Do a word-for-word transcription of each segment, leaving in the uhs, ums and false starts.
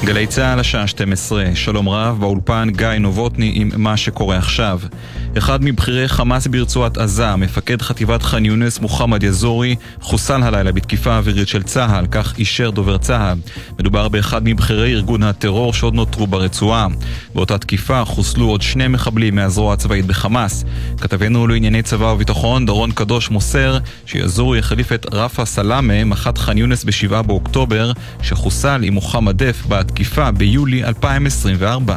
גלי צהל השעה שתים עשרה, שלום רב, באולפן גיא נובוטני עם מה שקורה עכשיו. אחד מבחירי חמאס ברצועת עזה, מפקד חטיבת ח'אן יונס מוחמד יזורי, חוסל הלילה בתקיפה אווירית של צהל, כך אישר דובר צהל. מדובר באחד מבחירי ארגון הטרור שעוד נותרו ברצועה. באותה תקיפה חוסלו עוד שני מחבלים מהזרוע הצבאית בחמאס. כתבנו לענייני צבא וביטחון דורון קדוש מוסר שיזורי החליף את רפה סלאמה, מח"ט ח'אן יונס בשבעה באוקטובר, שחוסל עם מוחמד דף בתקיפה ביולי אלפיים עשרים וארבע.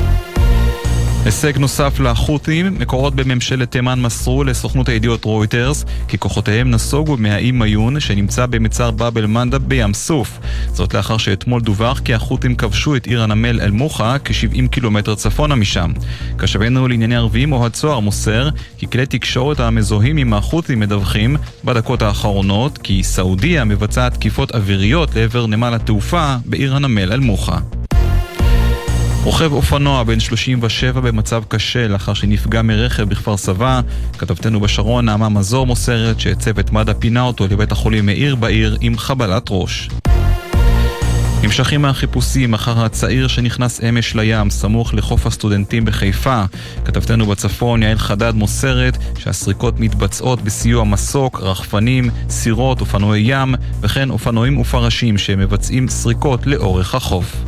הישג נוסף לחות'ים, מקורות בממשלת תימן מסרו לסוכנות הידיעות רויטרס כי כוחותיהם נסוגו מהאי מיון שנמצא במצר באב אל מנדב בים סוף. זאת לאחר שאתמול דווח כי החות'ים כבשו את עיר הנמל אל מוחה כ-שבעים קילומטר צפונה משם. כשבנו לענייני ערביים אוהד צוהר מוסר כי כלי תקשורת המזוהים עם החות'ים מדווחים בדקות האחרונות כי סעודיה מבצעת תקיפות אוויריות לעבר נמל התעופה בעיר הנמל אל מוחה. רוכב אופנוע בן שלושים ושבע במצב קשה לאחר שנפגע מרכב בכפר סבא. כתבתנו בשרון נעמה מזור מוסרת שצוות מד"א פינה אותו לבית החולים מאיר בעיר עם חבלת ראש. נמשכים מהחיפושים אחר הצעיר שנכנס אמש לים סמוך לחוף הסטודנטים בחיפה. כתבתנו בצפון יעל חדד מוסרת שהסריקות מתבצעות בסיוע מסוק, רחפנים, סירות, אופנועי ים וכן אופנועים ופרשים שמבצעים סריקות לאורך החוף.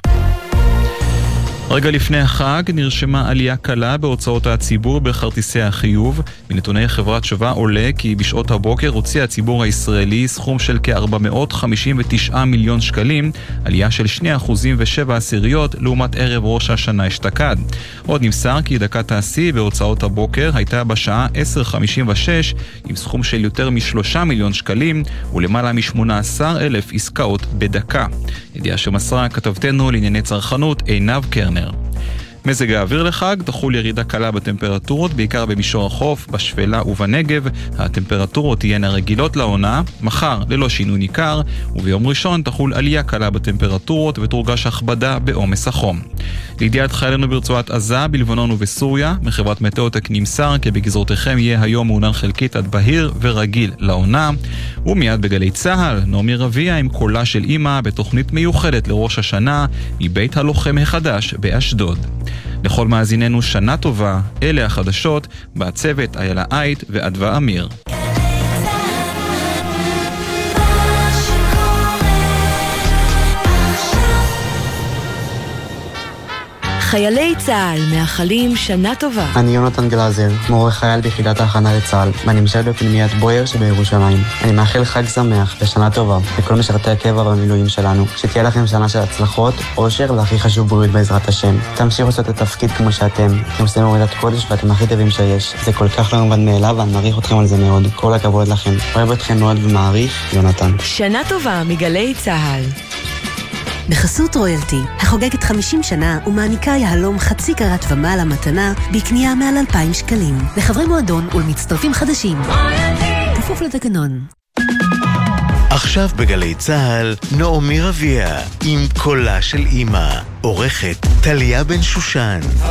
רגע לפני החג נרשמה עלייה קלה בהוצאות הציבור בכרטיסי החיוב. מנתוני חברת שווה עולה כי בשעות הבוקר הוציא הציבור הישראלי סכום של כ-ארבע מאות חמישים ותשעה מיליון שקלים, עלייה של שני אחוזים ושבע עשיריות לעומת ערב ראש השנה אשתקד. עוד נמסר כי דקת השיא בהוצאות הבוקר הייתה בשעה עשר חמישים ושש עם סכום של יותר משלושה מיליון שקלים ולמעלה משמונה עשר אלף עסקאות בדקה. ידיעה שמסרה כתבתנו לענייני צרכנות עינב קרנר. מזג האוויר לחג, תחול ירידה קלה בטמפרטורות, בעיקר במישור החוף, בשפלה ובנגב. הטמפרטורות תהיינה רגילות לעונה, מחר ללא שינוי ניכר, וביום ראשון תחול עלייה קלה בטמפרטורות ותורגש הכבדה בעומס החום. לידיעת חיילינו ברצועת עזה, בלבנון ובסוריה, מחברת מטאוטק נמסר כי בגזרותיכם יהיה היום מעונן חלקית עד בהיר ורגיל לעונה. ומיד בגלי צהל, נעמי רביע עם קולה של אמא בתוכנית מיוחדת לראש השנה מבית הלוחם החדש באשדוד. לכל מאזיננו שנה טובה, אלה החדשות, בעצבת איילה עית ועדווה אמיר. חיילי צה"ל מאחלים שנה טובה. אני יונתן גלזר, מורה חייל ביחידת ההכנה לצה"ל, ואני משרת בפנימיית בויר שבירושלים. אני מאחל חג שמח ושנה טובה לכל משרתי הקבע והמילואים שלנו. שתהיה לכם שנה של הצלחות, אושר והכי חשוב בריאות בעזרת השם. תמשיכו לעשות את התפקיד כמו שאתם. אתם עושים עבודת קודש ואתם הכי טובים שיש. זה כל כך לא מובן מאליו ואני מעריך אתכם על זה מאוד. כל הכבוד לכם. אוהב אתכם מאוד ומעריך, יונתן. שנה טובה מגלי צה"ל. בחסות רויאלטי, החוגגת חמישים שנה ומעניקה יהלום חצי קרת ומעלה מתנה בקנייה מעל אלפיים שקלים. לחברי מועדון ולמצטרפים חדשים. כפוף לתקנון. עכשיו בגלי צהל, נעמי רביע עם קולה של אמא, עורכת טליה בן שושן.